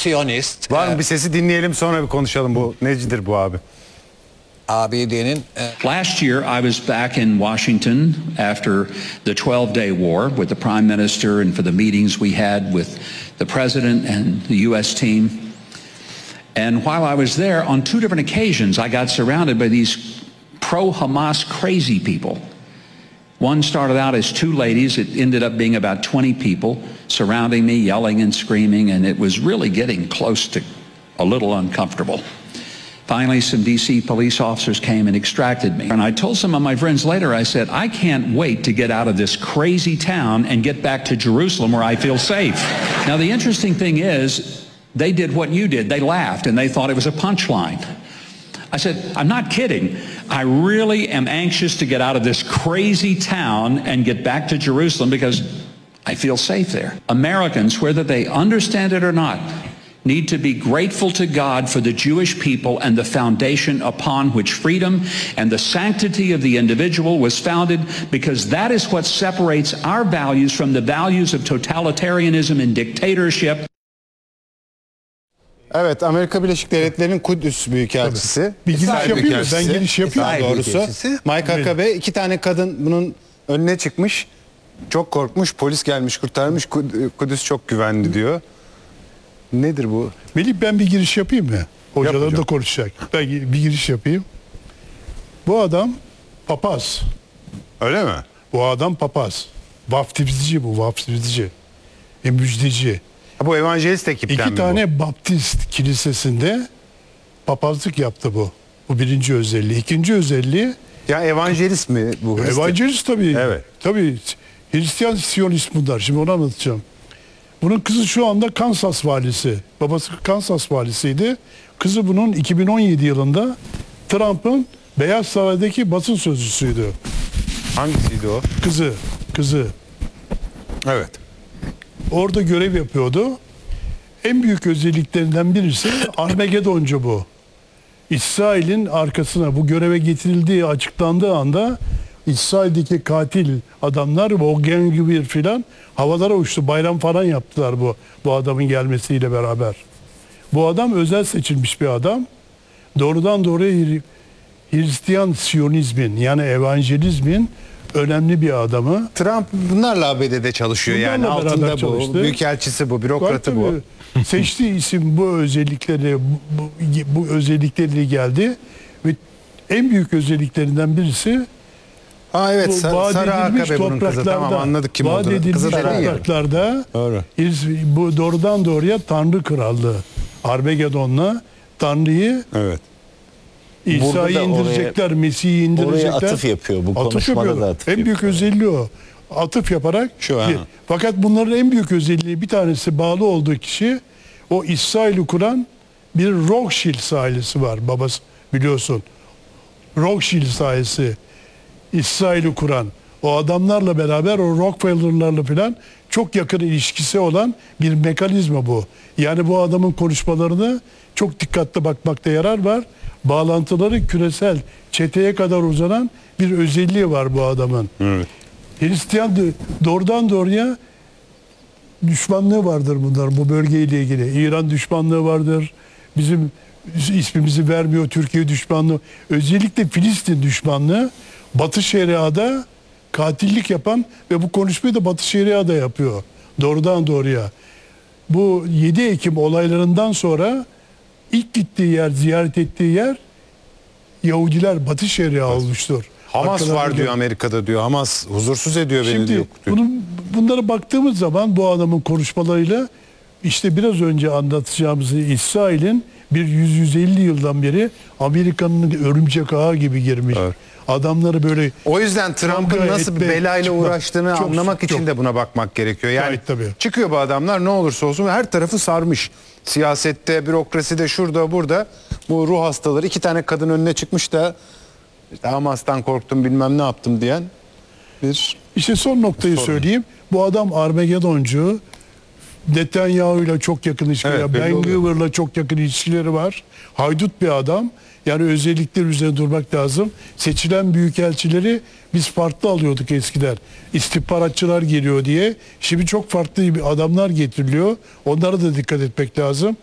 Siyonist. Var mı bir sesi dinleyelim sonra bir konuşalım bu. Necidir bu abi? ABD'nin Last year, I was back in Washington after the 12-day war with the Prime Minister and for the meetings we had with the President and the U.S. team. And while I was there, on two different occasions, I got surrounded by these pro-Hamas crazy people. One started out as two ladies. It ended up being about 20 people surrounding me, yelling and screaming, and it was really getting close to a little uncomfortable. Finally, some D.C. police officers came and extracted me. And I told some of my friends later, I said, I can't wait to get out of this crazy town and get back to Jerusalem where I feel safe. Now, the interesting thing is, they did what you did. They laughed, and they thought it was a punchline. I said, I'm not kidding. I really am anxious to get out of this crazy town and get back to Jerusalem because I feel safe there. Americans, whether they understand it or not, need to be grateful to God for the Jewish people and the foundation upon which freedom and the sanctity of the individual was founded, because that is what separates our values from the values of totalitarianism and dictatorship. Evet, Amerika Birleşik Devletleri'nin Kudüs Büyükelçisi. Tabii. Bir giriş yapayım mı? Ben giriş yapayım. Daha doğrusu Mike Huckabee, iki tane kadın bunun önüne çıkmış. Çok korkmuş, polis gelmiş kurtarmış. Kudüs çok güvenli diyor. Nedir bu? Melih, ben bir giriş yapayım mı? Hocalar da hocam. konuşacak. Ben bir giriş yapayım. Bu adam papaz. Öyle mi? Bu adam papaz. Vaftizci bu, vaftizci. Müjdeci. Ha, bu evangelist ekipten İki mi tane Baptist kilisesinde papazlık yaptı bu. Bu birinci özelliği. İkinci özelliği, bu? Ya evangelist mi bu? evangelist tabii. Evet. Tabii. Hristiyan Siyonist bunlar. Şimdi onu anlatacağım. Bunun kızı şu anda Kansas valisi. Babası Kansas valisiydi. Kızı bunun 2017 yılında Trump'ın Beyaz Saray'daki basın sözcüsüydü. Hangisiydi o? Kızı. Evet. Orada görev yapıyordu. En büyük özelliklerinden birisi Armagedoncu bu. İsrail'in arkasına bu göreve getirildiği açıklandığı anda İsrail'deki katil adamlar, o gang gibi filan havalara uçtu. Bayram falan yaptılar bu adamın gelmesiyle beraber. Bu adam özel seçilmiş bir adam. Doğrudan doğruya Hristiyan Siyonizmin, yani evangelizmin önemli bir adamı. Trump bunlarla ABD'de çalışıyor. Bunlarla Yani beraber altında bu. çalıştı. Büyükelçisi bu, bürokratı bu. Seçtiği isim bu özellikleri, bu özellikleri geldi ve en büyük özelliklerinden birisi Ha evet, bu Sarı Huckabee bunun kızı. Tamam, anladık kim vaat olduğunu. edilmiş Kızı da değil. topraklarda Doğru. bu doğrudan doğruya Tanrı Krallığı, Armagedon'la Tanrı'yı, Evet. İsa'yı indirecekler, Mesih'i indirecekler. Oraya atıf yapıyor, bu konuşmada da atıf En büyük özelliği o. Atıf yaparak. Şu an. Fakat bunların en büyük özelliği, bir tanesi bağlı olduğu kişi, o İsrail'i kuran bir Rothschild ailesi var, babası biliyorsun. Rothschild ailesi İsrail'i kuran, o adamlarla beraber o Rockefeller'larla falan çok yakın ilişkisi olan bir mekanizma bu. Yani bu adamın konuşmalarını çok dikkatli bakmakta yarar var. Bağlantıları küresel çeteye kadar uzanan bir özelliği var bu adamın. Evet. Hristiyan doğrudan doğruya düşmanlığı vardır bunlar bu bölgeyle ilgili. İran düşmanlığı vardır. Bizim ismimizi vermiyor, Türkiye düşmanlığı. Özellikle Filistin düşmanlığı. Batı Şeria'da katillik yapan ve bu konuşmayı da Batı Şeria'da yapıyor. Doğrudan doğruya. Bu 7 Ekim olaylarından sonra ilk gittiği yer, ziyaret ettiği yer Yahudiler, Batı Şeria olmuştur. Hamas Arkalarında var diyor Amerika'da diyor. Hamas huzursuz ediyor beni Şimdi diyor. bunlara baktığımız zaman bu adamın konuşmalarıyla işte biraz önce anlatacağımız İsrail'in bir 100-150 yıldan beri Amerika'nın örümcek ağı gibi girmiş. Evet. Adamları böyle... O yüzden Trump'ın kavga nasıl bir etme, belayla çıkma. uğraştığını Çok, anlamak için çok. de buna bakmak gerekiyor. Yani Gayet tabii. çıkıyor bu adamlar ne olursa olsun her tarafı sarmış. Siyasette, bürokraside, şurada, burada. Bu ruh hastaları, iki tane kadın önüne çıkmış da işte Hamas'tan korktum bilmem ne yaptım diyen bir... İşte son noktayı söyleyeyim. Bu adam Armagedoncu. Netanyahu ile çok yakın ilişkileri, Evet, belli Ben oluyor. Gvir'la çok yakın ilişkileri var. Haydut bir adam. Yani özellikler üzerine durmak lazım. Seçilen büyükelçileri biz farklı alıyorduk eskiden. İstihbaratçılar geliyor diye. Şimdi çok farklı adamlar getiriliyor. Onlara da dikkat etmek lazım.